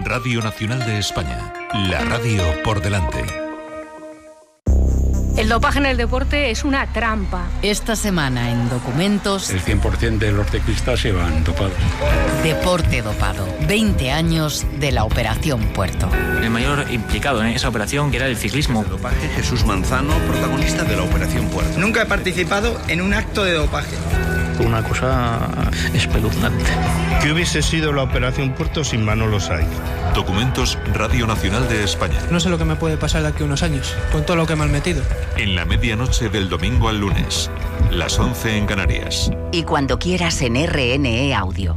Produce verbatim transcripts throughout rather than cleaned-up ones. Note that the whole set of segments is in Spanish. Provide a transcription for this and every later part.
Radio Nacional de España, la radio por delante. El dopaje en el deporte es una trampa. Esta semana en Documentos... El cien por ciento de los ciclistas se van dopados. Deporte dopado. veinte años de la Operación Puerto. El mayor implicado en esa operación, que era el ciclismo. El dopaje, Jesús Manzano, protagonista de la Operación Puerto. Nunca he participado en un acto de dopaje. Una cosa espeluznante. ¿Qué hubiese sido la Operación Puerto sin Manolo Saiz? Documentos Radio Nacional de España. No sé lo que me puede pasar de aquí a unos años, con todo lo que me han metido. En la medianoche del domingo al lunes, las once en Canarias. Y cuando quieras en R N E Audio.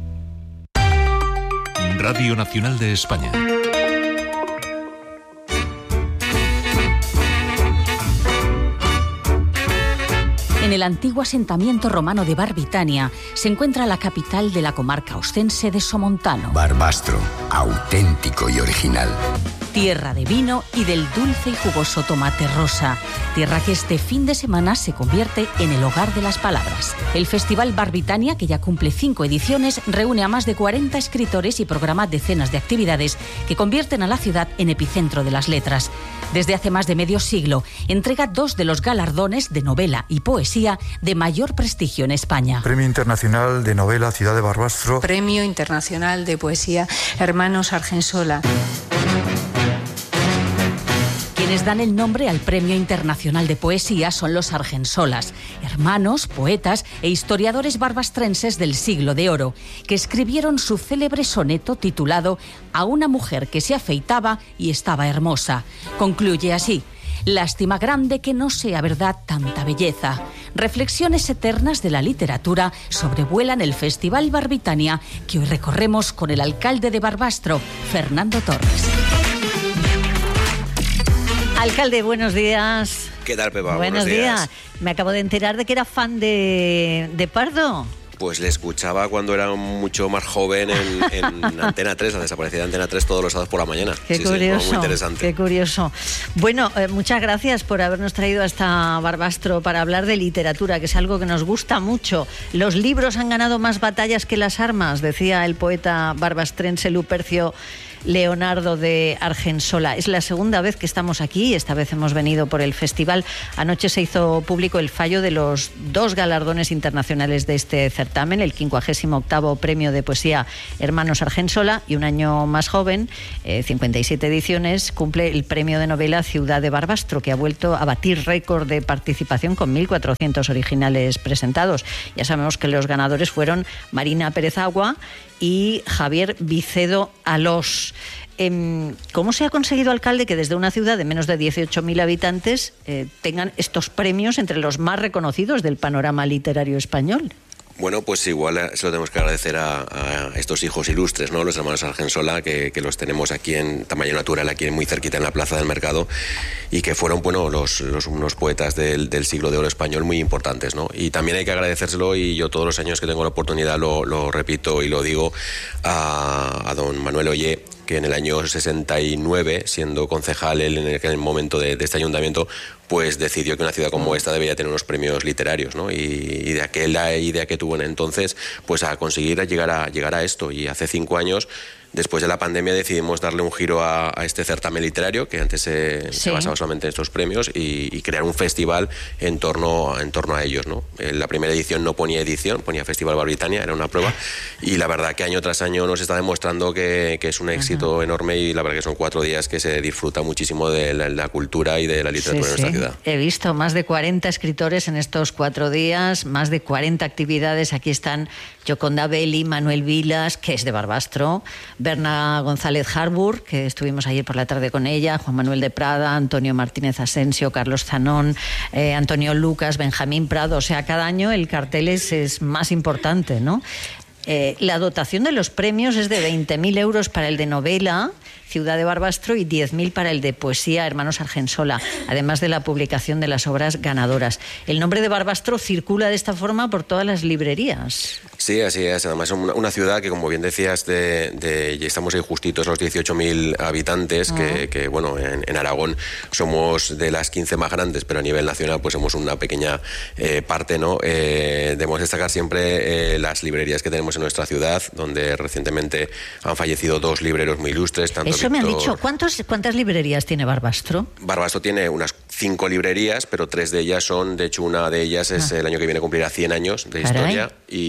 Radio Nacional de España. En el antiguo asentamiento romano de Barbitania se encuentra la capital de la comarca ostense de Somontano. Barbastro, auténtico y original. Tierra de vino y del dulce y jugoso tomate rosa. Tierra que este fin de semana se convierte en el hogar de las palabras. El Festival Barbitania, que ya cumple cinco ediciones, reúne a más de cuarenta escritores y programa decenas de actividades que convierten a la ciudad en epicentro de las letras. Desde hace más de medio siglo, entrega dos de los galardones de novela y poesía de mayor prestigio en España. Premio Internacional de Novela Ciudad de Barbastro. Premio Internacional de Poesía Hermanos Argensola. Quienes dan el nombre al Premio Internacional de Poesía son los Argensolas, hermanos, poetas e historiadores barbastrenses del siglo de oro, que escribieron su célebre soneto titulado A una mujer que se afeitaba y estaba hermosa. Concluye así: lástima grande que no sea verdad tanta belleza. Reflexiones eternas de la literatura sobrevuelan el Festival Barbitania, que hoy recorremos con el alcalde de Barbastro, Fernando Torres. Alcalde, buenos días. ¿Qué tal, Pepa? Buenos, buenos días. días. Me acabo de enterar de que era fan de, de Pardo. Pues le escuchaba cuando era mucho más joven en, en Antena tres, la desaparecida Antena tres, todos los sábados por la mañana. Qué sí, curioso, sí, muy interesante. Qué curioso. Bueno, eh, muchas gracias por habernos traído hasta Barbastro para hablar de literatura, que es algo que nos gusta mucho. Los libros han ganado más batallas que las armas, decía el poeta barbastrense Lupercio Leonardo de Argensola. Es la segunda vez que estamos aquí, esta vez hemos venido por el festival. Anoche se hizo público el fallo de los dos galardones internacionales de este certamen, el quincuagésimo octavo Premio de Poesía Hermanos Argensola, y un año más joven, eh, cincuenta y siete ediciones, cumple el Premio de Novela Ciudad de Barbastro, que ha vuelto a batir récord de participación con mil cuatrocientos originales presentados. Ya sabemos que los ganadores fueron Marina Pérez Agua y Javier Vicedo Alós. Eh, ¿Cómo se ha conseguido, alcalde, que desde una ciudad de menos de dieciocho mil habitantes eh, tengan estos premios entre los más reconocidos del panorama literario español? Bueno, pues igual se lo tenemos que agradecer a, a estos hijos ilustres, ¿no? Los hermanos Argensola, que, que los tenemos aquí en tamaño natural, aquí muy cerquita en la Plaza del Mercado, y que fueron, bueno, los, los unos poetas del, del siglo de oro español muy importantes, ¿no? Y también hay que agradecérselo, y yo todos los años que tengo la oportunidad lo, lo repito y lo digo, a, a don Manuel Ollé, que en el año sesenta y nueve, siendo concejal él en el momento de, de este ayuntamiento, pues decidió que una ciudad como esta debería tener unos premios literarios, ¿no? Y, y de aquella idea que tuvo en entonces, pues a conseguir llegar a, llegar a esto. Y hace cinco años, después de la pandemia, decidimos darle un giro a, a este certamen literario, que antes se, sí. se basaba solamente en estos premios, y, y crear un festival en torno, en torno a ellos, ¿no? En la primera edición no ponía edición, ponía Festival Barbitania, era una prueba, y la verdad que año tras año nos está demostrando que, que es un éxito uh-huh. enorme, y la verdad que son cuatro días que se disfruta muchísimo de la, la cultura y de la literatura sí, en nuestra sí. ciudad. He visto más de cuarenta escritores en estos cuatro días, más de cuarenta actividades. Aquí están Yoconda Belli, Manuel Vilas, que es de Barbastro, Berna González Harbour, que estuvimos ayer por la tarde con ella, Juan Manuel de Prada, Antonio Martínez Asensio, Carlos Zanón, eh, Antonio Lucas, Benjamín Prado. O sea, cada año el cartel es, es más importante, ¿no? Eh, la dotación de los premios es de veinte mil euros para el de novela Ciudad de Barbastro y diez mil para el de poesía Hermanos Argensola, además de la publicación de las obras ganadoras. El nombre de Barbastro circula de esta forma por todas las librerías. Sí, así es. Además es una, una ciudad que, como bien decías, de, de, ya estamos ahí justitos los dieciocho mil habitantes, uh-huh. que, que bueno, en, en Aragón somos de las quince más grandes, pero a nivel nacional pues somos una pequeña eh, parte, ¿no? Eh, debemos destacar siempre eh, las librerías que tenemos tenemos en nuestra ciudad, donde recientemente han fallecido dos libreros muy ilustres. Tanto Eso me han Víctor... dicho. ¿Cuántos, ¿Cuántas librerías tiene Barbastro? Barbastro tiene unas cinco librerías, pero tres de ellas son, de hecho una de ellas es ah. el año que viene cumplirá cien años de Caray. historia,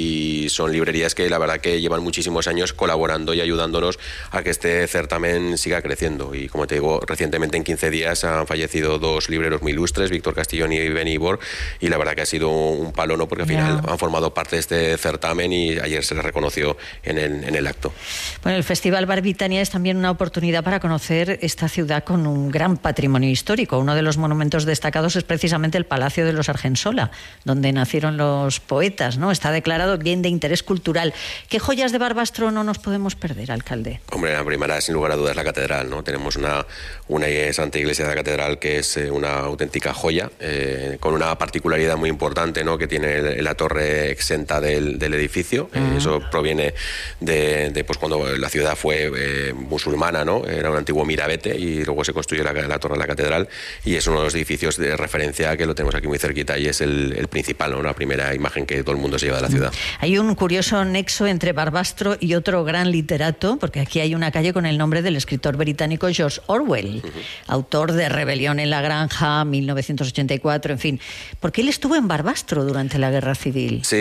y son librerías que la verdad que llevan muchísimos años colaborando y ayudándonos a que este certamen siga creciendo. Y como te digo, recientemente en quince días han fallecido dos libreros muy ilustres, Víctor Castillón y Ben Ibor, y la verdad que ha sido un palo, ¿no? Porque al final yeah. han formado parte de este certamen y ayer se les reconoció en el, en el acto. Bueno, el Festival Barbitania es también una oportunidad para conocer esta ciudad con un gran patrimonio histórico. Uno de los monumentos destacados es precisamente el Palacio de los Argensola, donde nacieron los poetas, ¿no? Está declarado bien de interés cultural. ¿Qué joyas de Barbastro no nos podemos perder, alcalde? Hombre, la primera, sin lugar a dudas, la catedral, ¿no? Tenemos una, una Santa Iglesia de la Catedral que es eh, una auténtica joya, eh, con una particularidad muy importante, ¿no? Que tiene la torre exenta del, del edificio. Uh-huh. Eh, eso proviene de, de pues, cuando la ciudad fue eh, musulmana, ¿no? Era un antiguo mirabete y luego se construyó la, la torre de la catedral, y es uno de los edificios de referencia que lo tenemos aquí muy cerquita y es el, el principal, ¿no? La primera imagen que todo el mundo se lleva de la ciudad. Hay un curioso nexo entre Barbastro y otro gran literato, porque aquí hay una calle con el nombre del escritor británico George Orwell, uh-huh. autor de Rebelión en la Granja, mil novecientos ochenta y cuatro, en fin. Porque él estuvo en Barbastro durante la Guerra Civil. Sí,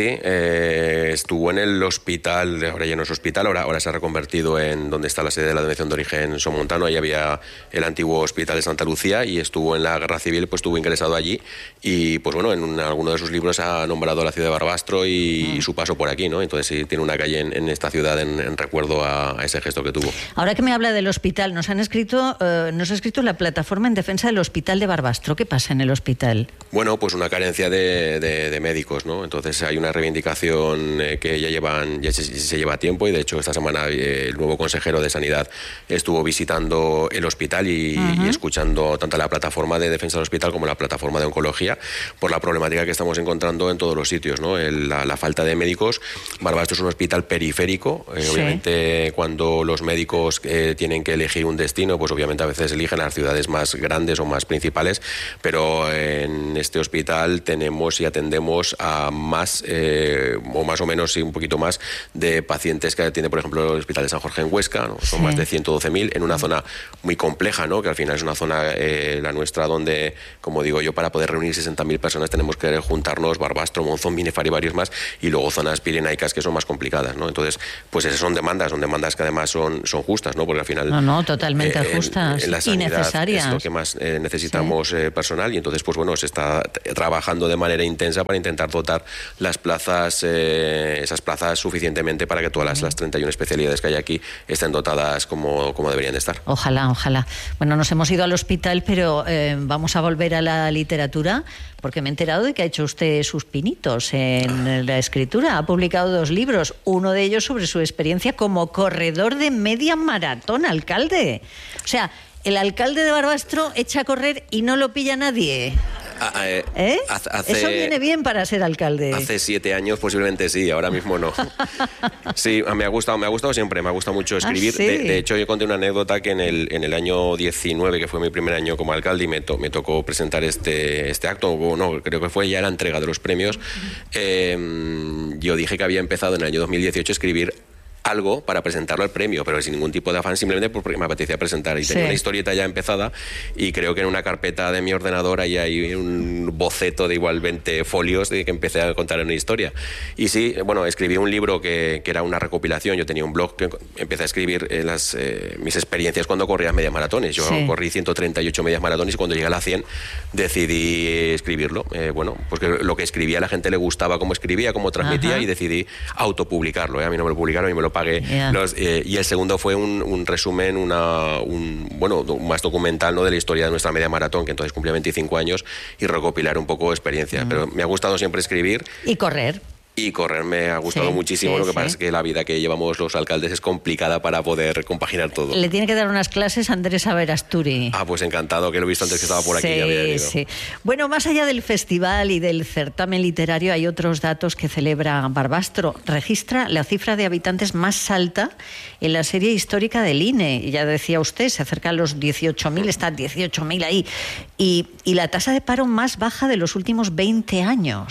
eh, estuvo en el hospital, ahora ya no es hospital, ahora, ahora se ha reconvertido en donde está la sede de la Denominación de Origen Somontano. Ahí había el antiguo Hospital de Santa Lucía y estuvo en la Guerra Civil, pues estuvo ingresado allí y pues bueno, en un, alguno de sus libros ha nombrado la ciudad de Barbastro y, mm. y su paso por aquí, ¿no? Entonces sí, tiene una calle en, en esta ciudad en, en recuerdo a, a ese gesto que tuvo. Ahora que me habla del hospital, nos han escrito, eh, nos ha escrito la plataforma en defensa del Hospital de Barbastro. ¿Qué pasa en el hospital? Bueno, pues una carencia de, de, de médicos, ¿no? Entonces hay una reivindicación eh, que ya llevan, ya se, se lleva tiempo, y de hecho esta semana eh, el nuevo consejero de Sanidad estuvo visitando el hospital y, uh-huh. y escuchando tanto la plataforma de defensa del hospital como la plataforma de oncología por la problemática que estamos encontrando en todos los sitios, ¿no? El, la, la falta de médicos. Barbastro es un hospital periférico, eh, sí. obviamente cuando los médicos eh, tienen que elegir un destino, pues obviamente a veces eligen las ciudades más grandes o más principales, pero en este hospital tenemos y atendemos a más eh, o más o menos sí, un poquito más de pacientes que tiene por ejemplo el Hospital de San Jorge en Huesca, ¿no? Son sí. más de ciento doce mil en una zona muy compleja, ¿no? Que al final es una zona, eh, la nuestra, donde, como digo yo, para poder reunir sesenta mil personas tenemos que juntarnos Barbastro, Monzón, Binefar y varios más, y luego zonas pirenaicas que son más complicadas, ¿no? Entonces, pues esas son demandas, son demandas que además son, son justas, ¿no? Porque al final... No, no, totalmente eh, justas en, en la sanidad y necesarias. Es lo que más eh, necesitamos sí. eh, personal, y entonces, pues bueno, se está trabajando de manera intensa para intentar dotar las plazas, eh, esas plazas suficientemente para que todas las, las treinta y una especialidades que hay aquí estén dotadas como, como deberían de estar. Ojalá, ojalá. Bueno, nos hemos ido al hospital, pero eh, vamos a volver a la literatura, porque me he enterado de que ha hecho usted sus pinitos en la escritura. Ha publicado dos libros, uno de ellos sobre su experiencia como corredor de media maratón, alcalde. O sea, el alcalde de Barbastro echa a correr y no lo pilla nadie. Ah, eh, ¿Eh? hace, Eso viene bien para ser alcalde. Hace siete años posiblemente sí, ahora mismo no. Sí, me ha gustado, me ha gustado siempre, me ha gustado mucho escribir. ¿Ah, sí? de, de hecho, yo conté una anécdota que en el, en el año diecinueve, que fue mi primer año como alcalde, y me, to, me tocó presentar este, este acto, o no, creo que fue ya la entrega de los premios. Eh, yo dije que había empezado en el año dos mil dieciocho a escribir algo para presentarlo al premio, pero sin ningún tipo de afán, simplemente porque me apetecía presentar. Y sí. tenía una historieta ya empezada, y creo que en una carpeta de mi ordenador ahí hay un boceto de igual veinte folios de que empecé a contar una historia. Y sí, bueno, escribí un libro que, que era una recopilación. Yo tenía un blog que empecé a escribir eh, las, eh, mis experiencias cuando corría medias maratones. Yo sí. corrí ciento treinta y ocho medias maratones, y cuando llegué a las cien decidí escribirlo. Eh, bueno, porque lo que escribía a la gente le gustaba cómo escribía, cómo transmitía, Ajá. y decidí autopublicarlo. ¿eh? A mí no me lo publicaron y me lo pagué. Yeah. Los, eh, y el segundo fue un, un resumen, una, un, bueno, más documental, ¿no? de la historia de nuestra media maratón, que entonces cumplía veinticinco años, y recopilar un poco experiencias. Mm. Pero me ha gustado siempre escribir. Y correr. Y correr me ha gustado sí, muchísimo, sí, lo que sí. pasa es que la vida que llevamos los alcaldes es complicada para poder compaginar todo. Le tiene que dar unas clases a Andrés Averasturi. Ah, pues encantado, que lo he visto antes que estaba por aquí. Sí, ya había ido. Sí. Bueno, más allá del festival y del certamen literario, hay otros datos que celebra Barbastro. Registra la cifra de habitantes más alta en la serie histórica del I N E. Ya decía usted, se acerca a los dieciocho mil, está dieciocho mil ahí. Y, y la tasa de paro más baja de los últimos veinte años.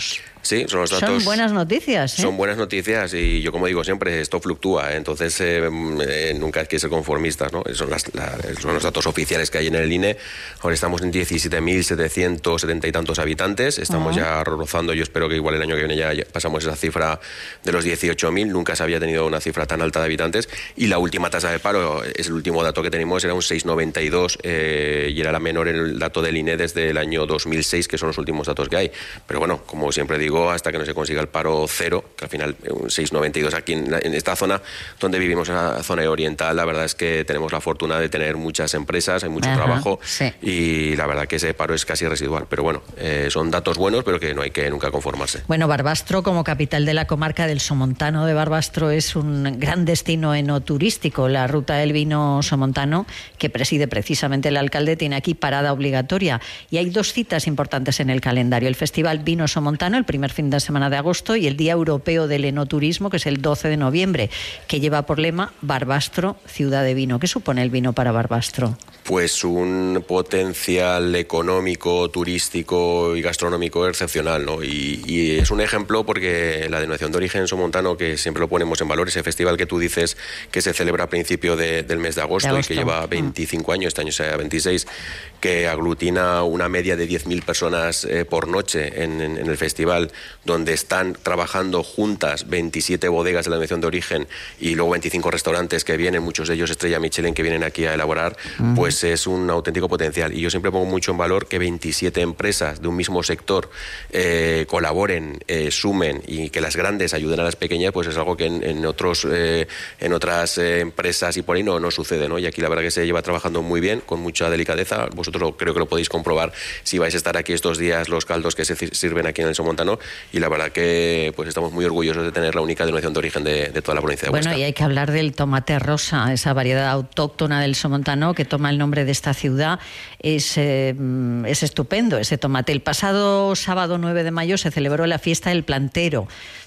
Sí, son los datos. Son buenas noticias. ¿eh? Son buenas noticias y yo, como digo siempre, esto fluctúa, ¿eh? entonces eh, eh, nunca hay que ser conformistas, ¿no? Son, las, la, son los datos oficiales que hay en el I N E. Ahora estamos en diecisiete mil setecientos setenta y tantos habitantes, estamos uh-huh. ya rozando, yo espero que igual el año que viene ya pasamos esa cifra de los dieciocho mil, nunca se había tenido una cifra tan alta de habitantes y la última tasa de paro, es el último dato que tenemos, era un seis coma noventa y dos eh, y era la menor en el dato del I N E desde el año dos mil seis, que son los últimos datos que hay. Pero bueno, como siempre digo, hasta que no se consiga el paro cero, que al final un seis coma noventa y dos aquí en, la, en esta zona donde vivimos, en la zona oriental, la verdad es que tenemos la fortuna de tener muchas empresas, hay mucho Ajá, trabajo sí. y la verdad que ese paro es casi residual. Pero bueno, eh, son datos buenos, pero que no hay que nunca conformarse. Bueno, Barbastro, como capital de la comarca del Somontano de Barbastro, es un gran destino enoturístico. La ruta del vino somontano, que preside precisamente el alcalde, tiene aquí parada obligatoria y hay dos citas importantes en el calendario: el Festival Vino Somontano, el primer fin de semana de agosto, y el Día Europeo del Enoturismo, que es el doce de noviembre, que lleva por lema Barbastro, ciudad de vino. ¿Qué supone el vino para Barbastro? Pues un potencial económico, turístico y gastronómico excepcional, ¿no? Y, y es un ejemplo porque la denominación de origen somontano, que siempre lo ponemos en valor, ese festival que tú dices que se celebra a principio de, del mes de agosto, de agosto y que lleva veinticinco años, este año será veintiséis, que aglutina una media de diez mil personas eh, por noche en, en, en el festival, donde están trabajando juntas veintisiete bodegas de la denominación de origen y luego veinticinco restaurantes que vienen, muchos de ellos estrella Michelin, que vienen aquí a elaborar, uh-huh. pues es un auténtico potencial. Y yo siempre pongo mucho en valor que veintisiete empresas de un mismo sector eh, colaboren, eh, sumen, y que las grandes ayuden a las pequeñas, pues es algo que en, en, otros, eh, en otras eh, empresas y por ahí no, no sucede, ¿no? Y aquí la verdad que se lleva trabajando muy bien, con mucha delicadeza. Vosotros lo, creo que lo podéis comprobar si vais a estar aquí estos días, los caldos que se sirven aquí en el Somontano, y la verdad que pues estamos muy orgullosos de tener la única denominación de origen de, de toda la provincia de Huesca. Bueno, y hay que hablar del tomate rosa, esa variedad autóctona del Somontano que toma el nombre de esta ciudad. Es, eh, es estupendo ese tomate. El pasado sábado nueve de mayo se celebró la fiesta del plantero.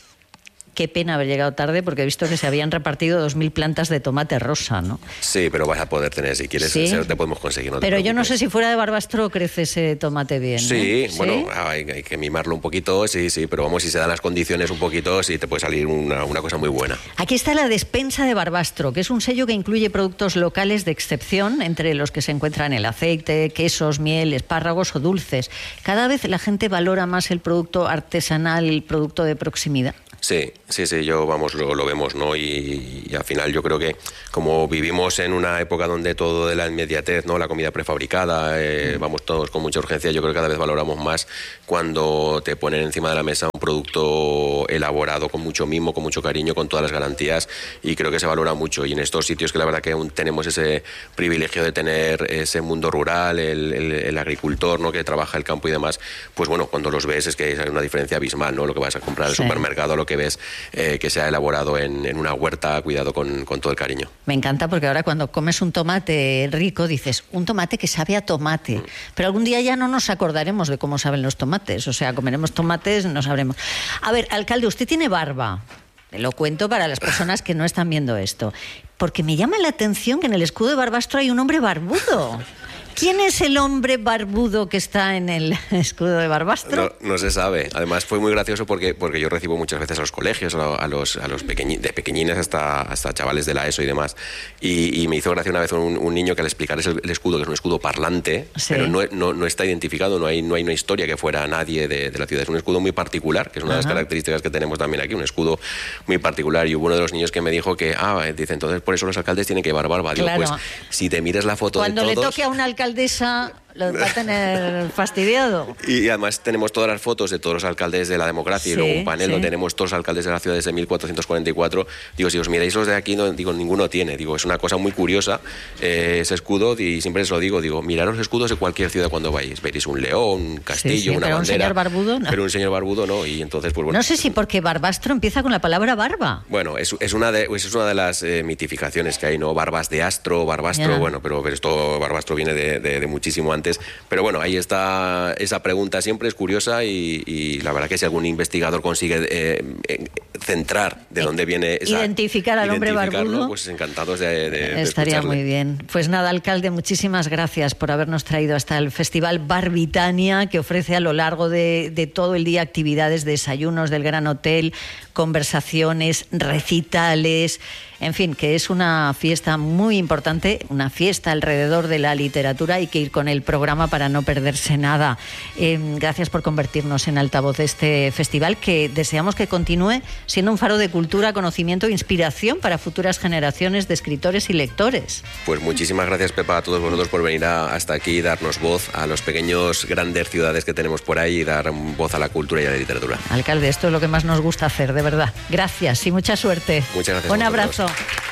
Qué pena haber llegado tarde, porque he visto que se habían repartido dos mil plantas de tomate rosa, ¿no? Sí, pero vas a poder tener, si quieres, ¿Sí? te podemos conseguir. No pero yo no sé si fuera de Barbastro crece ese tomate bien. Sí, ¿eh? bueno, ¿Sí? Hay, hay que mimarlo un poquito, sí, sí, pero vamos, si se dan las condiciones un poquito, sí te puede salir una, una cosa muy buena. Aquí está la despensa de Barbastro, que es un sello que incluye productos locales de excepción, entre los que se encuentran el aceite, quesos, miel, espárragos o dulces. Cada vez la gente valora más el producto artesanal, el producto de proximidad. Sí, sí, sí, yo, vamos, lo, lo vemos, ¿no? Y, y al final yo creo que como vivimos en una época donde todo de la inmediatez, ¿no? La comida prefabricada, eh, vamos todos con mucha urgencia, yo creo que cada vez valoramos más cuando te ponen encima de la mesa un producto elaborado con mucho mimo, con mucho cariño, con todas las garantías, y creo que se valora mucho. Y en estos sitios que la verdad que aún tenemos ese privilegio de tener ese mundo rural, el, el, el agricultor, ¿no? Que trabaja el campo y demás, pues bueno, cuando los ves es que hay una diferencia abismal, ¿no? Lo que vas a comprar al sí. supermercado, lo que ves eh, que se ha elaborado en, en una huerta, cuidado con, con todo el cariño. Me encanta, porque ahora cuando comes un tomate rico dices, un tomate que sabe a tomate, mm. pero algún día ya no nos acordaremos de cómo saben los tomates, o sea, comeremos tomates, no sabremos. A ver, alcalde, usted tiene barba. Lo cuento para las personas que no están viendo esto, porque me llama la atención que en el escudo de Barbastro hay un hombre barbudo. ¿Quién es el hombre barbudo que está en el escudo de Barbastro? No, no se sabe. Además fue muy gracioso porque, porque yo recibo muchas veces a los colegios, a los, a los pequeñi, de pequeñines hasta, hasta chavales de la ESO y demás. Y, y me hizo gracia una vez un, un niño que al explicar el, el escudo, que es un escudo parlante, sí. pero no, no, no está identificado, no hay, no hay una historia que fuera nadie de, de la ciudad. Es un escudo muy particular, que es una Ajá. de las características que tenemos también aquí, un escudo muy particular. Y hubo uno de los niños que me dijo que, ah, dice, entonces por eso los alcaldes tienen que llevar barba. Digo, claro. pues si te miras la foto Cuando de todos... Cuando le toque a un alcaldesa lo va a tener fastidiado. Y además tenemos todas las fotos de todos los alcaldes de la democracia, sí, y luego un panel sí. donde tenemos todos los alcaldes de la ciudad desde mil cuatrocientos cuarenta y cuatro. Digo, si os miráis los de aquí, no, digo, ninguno tiene. Digo, es una cosa muy curiosa eh, ese escudo, y siempre os lo digo, digo, mirad los escudos de cualquier ciudad cuando vais. Veréis un león, un castillo, sí, sí, una pero bandera. Un señor barbudo, no. Pero un señor barbudo no, y entonces, pues bueno. No sé si porque Barbastro empieza con la palabra barba. Bueno, es, es, una, de, es una de las eh, mitificaciones que hay, ¿no? Barbas de astro, Barbastro, yeah. bueno, pero, pero esto, Barbastro viene de, de, de muchísimo antes. antes. Pero bueno, ahí está esa pregunta, siempre es curiosa y, y la verdad que si algún investigador consigue eh, centrar de dónde viene esa... Identificar al hombre barbudo. Pues encantados de, de, de Estaría escucharle. muy bien. Pues nada, alcalde, muchísimas gracias por habernos traído hasta el Festival Barbitania, que ofrece a lo largo de, de todo el día actividades, desayunos del Gran Hotel, conversaciones, recitales, en fin, que es una fiesta muy importante, una fiesta alrededor de la literatura. Hay que ir con el programa para no perderse nada. Eh, gracias por convertirnos en altavoz de este festival, que deseamos que continúe siendo un faro de cultura, conocimiento e inspiración para futuras generaciones de escritores y lectores. Pues muchísimas gracias, Pepa, a todos vosotros por venir a, hasta aquí y darnos voz a los pequeños, grandes ciudades que tenemos por ahí y dar voz a la cultura y a la literatura. Alcalde, esto es lo que más nos gusta hacer, de verdad. Gracias y mucha suerte. Muchas gracias. Un abrazo. Vosotros.